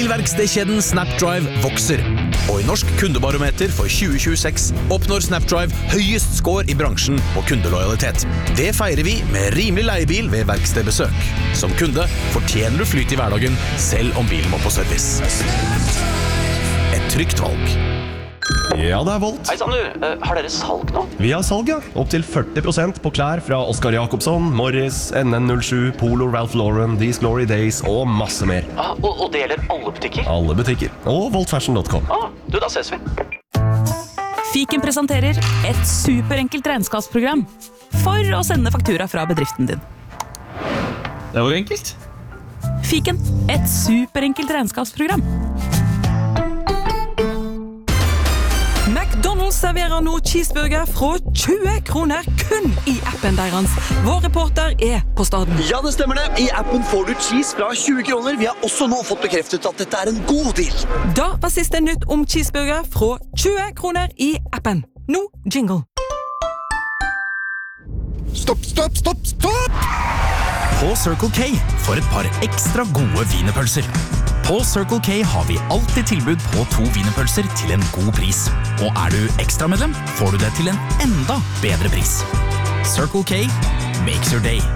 Bilverkstedkjeden Snapdrive vokser. Og i Norsk kundebarometer for 2026 oppnår Snapdrive høyest score i bransjen på kundelojalitet. Det feirer vi med rimelig leiebil ved verkstedbesøk. Som kunde fortjener du flyt i hverdagen, selv om bilen må på service. Et trygt valg. Ja, det Volt. Hei, Sander. Har dere salg nå? Vi har salg, ja. Opp til 40% på klær fra Oscar Jakobsson, Morris, NN07, Polo, Ralph Lauren, These Glory Days og masse mer. Og det gjelder alle butikker? Alle butikker. Og voltfashion.com. Da ses vi. Fiken presenterer et superenkelt regnskapsprogram for å sende faktura fra bedriften din. Det var enkelt. Fiken, et superenkelt regnskapsprogram. McDonald's serverer nå cheeseburger fra 20 kroner kun i appen deres. Vår reporter på staden. Ja, det stemmer det. I appen får du cheese fra 20 kroner. Vi har også nå fått bekreftet at dette en god deal. Da var siste nytt om cheeseburger fra 20 kroner i appen. Nå jingle. Stopp! På Circle K for et par ekstra gode wienerpølser. På Circle K har vi alltid tilbud på 2 wienerpølser til en god pris. Og du ekstramedlem, får du det til en enda bedre pris. Circle K makes your day.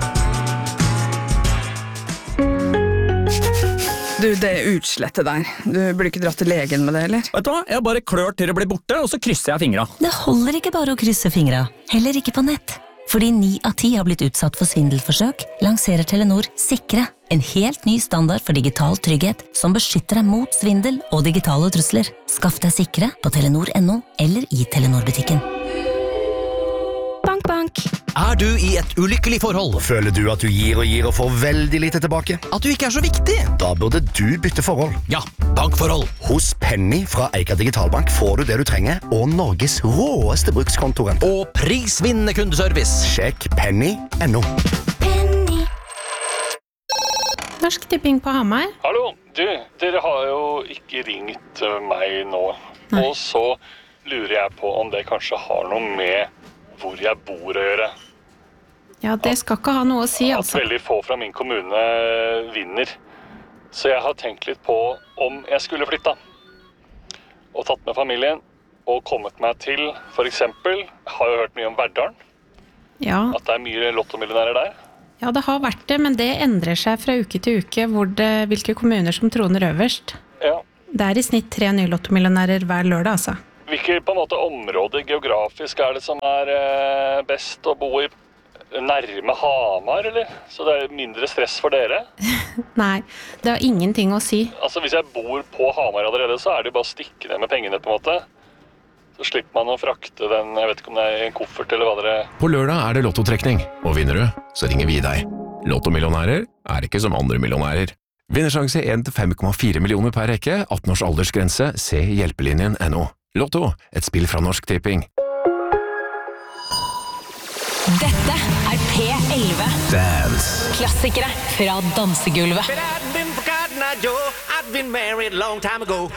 Du, det utslettet der. Du burde ikke dratt til legen med det, eller? Vet du hva? Jeg bare klør til det blir borte, og så krysser jeg fingra. Det holder ikke bare å krysse fingra, heller ikke på nett. Fordi 9 av 10 har blitt utsatt for svindelforsøk, lanserer Telenor Sikre, en helt ny standard for digital trygghet som beskytter deg mot svindel og digitale trusler. Skaff deg Sikre på Telenor.no eller i Telenor-butikken. Bank, bank. Du i et ulykkelig forhold? Føler du at du gir og får veldig lite tilbake? At du ikke så viktig? Da burde du bytte forhold. Ja, bankforhold. Hos Penny fra Eika Digitalbank får du det du trenger, og Norges råeste brukskontoren. Og prisvinnende kundeservice. Sjekk penny.no. Penny. Norsk Tipping på Hamar. Hallo, dere har jo ikke ringt meg nå. Nei. Og så lurer jeg på om det kanskje har noe med hvor jeg bor å gjøre. Ja, det skal ikke ha noe å si, altså. At veldig få fra min kommune vinner. Så jeg har tenkt litt på om jeg skulle flytta. Og tatt med familien og kommet meg til, for eksempel, har jo hørt mye om Verdalen. Ja. At det mye lottomillionærer der. Ja, det har vært det, men det endrer seg fra uke til uke hvilke kommuner som troner øverst. Ja. Det i snitt 3 nye lottomillionærer hver lørdag, altså. Hvilke på en måte områder geografisk det som best å bo i? Nærme Hamar, eller? Så det mindre stress for dere? Nei, det har ingenting å si. Altså, hvis jeg bor på Hamar allerede, så det bare å stikke ned med pengene, på en måte. Så slipper man å frakte den, jeg vet ikke om det en koffert eller hva dere... På lørdag det lottotrekning, og vinner du, så ringer vi deg. Lottomillionærer ikke som andre millionærer. Vinnersjanse 1 til 5,4 millioner per rekke, 18 års aldersgrense, se hjelpelinjen.no. Lotto, et spill fra Norsk Tipping. Dette P11. Dance. Klassikere fra dansegulvet. I've been married a long time ago.